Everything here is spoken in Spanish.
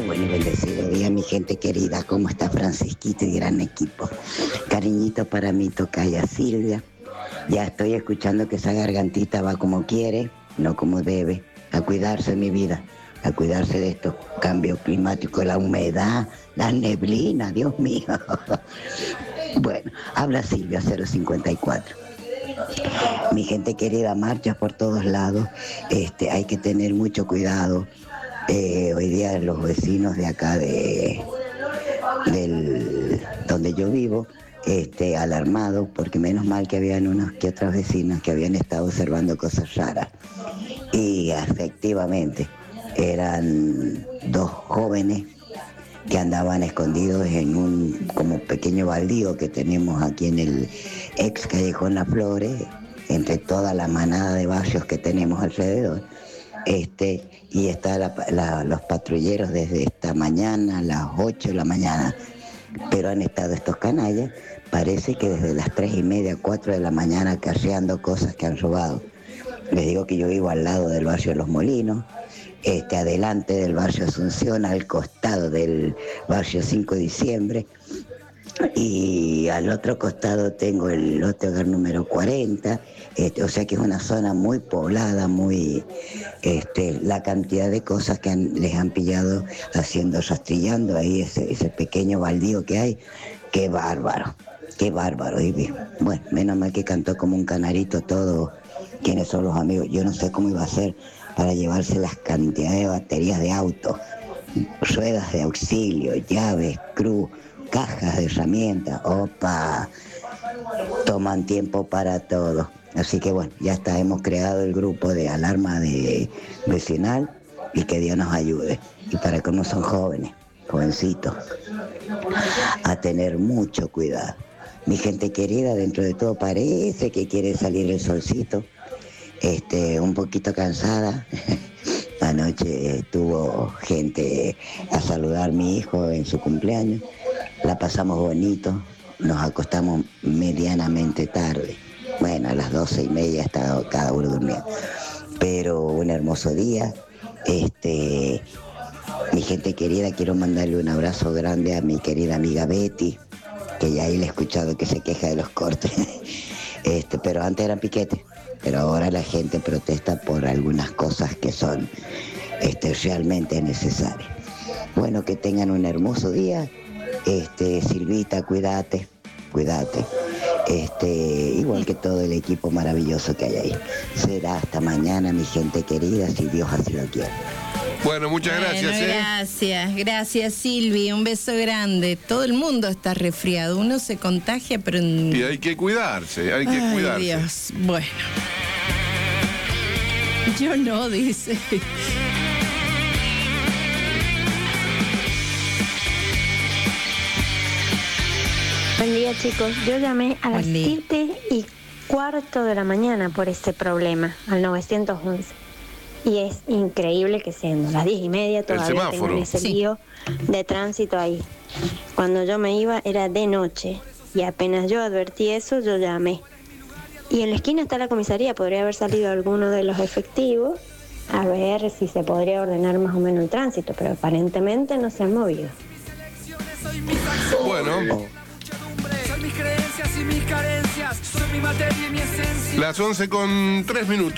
Bueno, bendecido día, mi gente querida. ¿Cómo está Francisquito y gran equipo? Cariñito para mi tocaya Silvia. Ya estoy escuchando que esa gargantita va como quiere, no como debe. A cuidarse, mi vida. A cuidarse de estos cambios climáticos, la humedad, la neblina, Dios mío. Bueno, habla Silvia 054. Mi gente querida, marchas por todos lados. Hay que tener mucho cuidado. Hoy día los vecinos de acá donde yo vivo, alarmados, porque menos mal que habían unos que otras vecinas que habían estado observando cosas raras. Y efectivamente, eran dos jóvenes que andaban escondidos en un como pequeño baldío que tenemos aquí en el ex Callejón Las Flores, entre toda la manada de barrios que tenemos alrededor. Y está los patrulleros desde esta mañana, a las 8 de la mañana, pero han estado estos canallas, parece que desde las 3:30, 4 de la mañana, acarreando cosas que han robado. Les digo que yo vivo al lado del barrio de Los Molinos, adelante del barrio Asunción, al costado del barrio 5 de diciembre, y al otro costado tengo el lote hogar número 40, o sea que es una zona muy poblada, muy, la cantidad de cosas que les han pillado rastrillando ahí ese pequeño baldío que hay, qué bárbaro, y bueno, menos mal que cantó como un canarito todo, quiénes son los amigos, yo no sé cómo iba a ser para llevarse las cantidades de baterías de auto, ruedas de auxilio, llaves, cruz, cajas de herramientas, opa, toman tiempo para todo. Así que bueno, ya está, hemos creado el grupo de alarma vecinal y que Dios nos ayude. Y para que no son jovencitos, a tener mucho cuidado. Mi gente querida, dentro de todo parece que quiere salir el solcito, un poquito cansada. Anoche estuvo gente a saludar a mi hijo en su cumpleaños. La pasamos bonito, nos acostamos medianamente tarde. Bueno, a las 12:30 estaba cada uno durmiendo. Pero un hermoso día. Mi gente querida, quiero mandarle un abrazo grande a mi querida amiga Betty, que ya ahí le he escuchado que se queja de los cortes. Pero antes eran piquetes, pero ahora la gente protesta por algunas cosas que son realmente necesarias. Bueno, que tengan un hermoso día. Silvita, cuídate. Igual que todo el equipo maravilloso que hay ahí. Será hasta mañana, mi gente querida, si Dios así lo quiere. Bueno, muchas gracias. Gracias Silvi, un beso grande. Todo el mundo está resfriado, uno se contagia, pero... Y hay que cuidarse, Ay, Dios, bueno. Yo no, dice. Buen día, chicos. Yo llamé a las 7:15 de la mañana por este problema, al 911. Y es increíble que siendo las 10:30 todavía tengan ese lío de tránsito ahí. Cuando yo me iba era de noche y apenas yo advertí eso, yo llamé. Y en la esquina está la comisaría, podría haber salido alguno de los efectivos a ver si se podría ordenar más o menos el tránsito, pero aparentemente no se han movido. Bueno. Las 11:03.